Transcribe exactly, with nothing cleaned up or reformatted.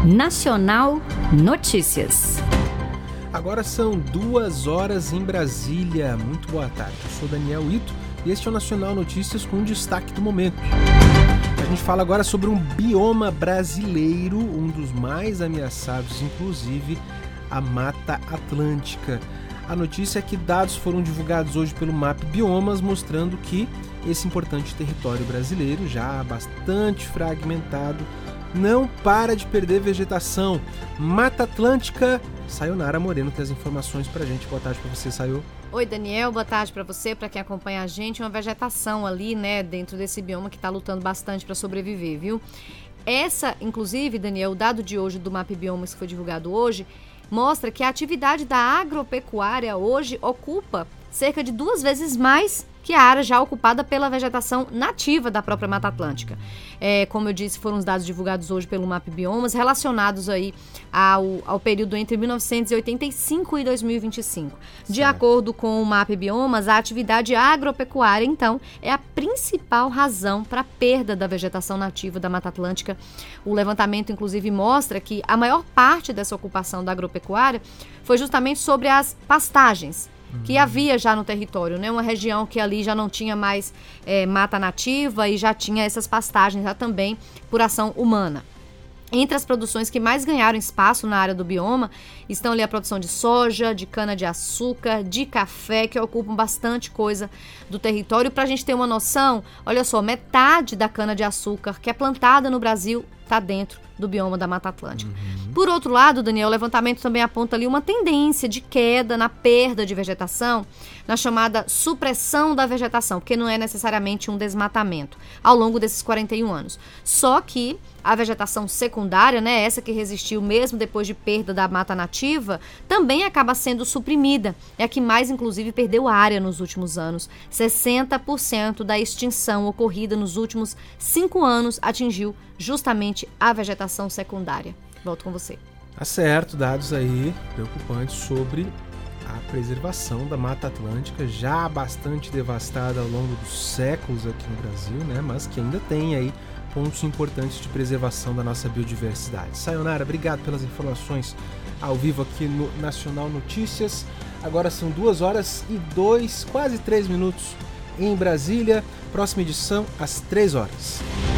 Nacional Notícias. Agora são duas horas em Brasília. Muito boa tarde. Eu sou Daniel Ito e este é o Nacional Notícias com destaque do momento. A gente fala agora sobre um bioma brasileiro, um dos mais ameaçados, inclusive a Mata Atlântica. A notícia é que dados foram divulgados hoje pelo M A P Biomas, mostrando que esse importante território brasileiro, já bastante fragmentado, não para de perder vegetação. Mata Atlântica, Sayonara Moreno tem as informações pra gente. Boa tarde pra você, Sayo. Oi, Daniel, boa tarde para você, para quem acompanha a gente. Uma vegetação ali, né, dentro desse bioma que está lutando bastante para sobreviver, viu? Essa, inclusive, Daniel, o dado de hoje do M A P Biomas que foi divulgado hoje, mostra que a atividade da agropecuária hoje ocupa cerca de duas vezes mais que a área já ocupada pela vegetação nativa da própria Mata Atlântica. É, como eu disse, foram os dados divulgados hoje pelo M A P Biomas, relacionados aí ao, ao período entre mil novecentos e oitenta e cinco e dois mil e vinte e cinco. De certo. Acordo com o M A P Biomas, a atividade agropecuária, então, é a principal razão para a perda da vegetação nativa da Mata Atlântica. O levantamento, inclusive, mostra que a maior parte dessa ocupação da agropecuária foi justamente sobre as pastagens que havia já no território, né? Uma região que ali já não tinha mais é, mata nativa e já tinha essas pastagens já também por ação humana. Entre as produções que mais ganharam espaço na área do bioma estão ali a produção de soja, de cana-de-açúcar, de café, que ocupam bastante coisa do território. Para a gente ter uma noção, olha só, metade da cana-de-açúcar que é plantada no Brasil está dentro do bioma da Mata Atlântica. Uhum. Por outro lado, Daniel, o levantamento também aponta ali uma tendência de queda na perda de vegetação, na chamada supressão da vegetação, porque não é necessariamente um desmatamento, ao longo desses quarenta e um anos. Só que a vegetação secundária, né, essa que resistiu mesmo depois de perda da mata nativa, também acaba sendo suprimida. É a que mais, inclusive, perdeu área nos últimos anos. sessenta por cento da extinção ocorrida nos últimos cinco anos atingiu justamente a vegetação secundária. Volto com você. Tá certo, dados aí preocupantes sobre a preservação da Mata Atlântica, já bastante devastada ao longo dos séculos aqui no Brasil, né? Mas que ainda tem aí pontos importantes de preservação da nossa biodiversidade. Sayonara, obrigado pelas informações ao vivo aqui no Nacional Notícias. Agora são duas horas e dois, quase três minutos em Brasília. Próxima edição às três horas.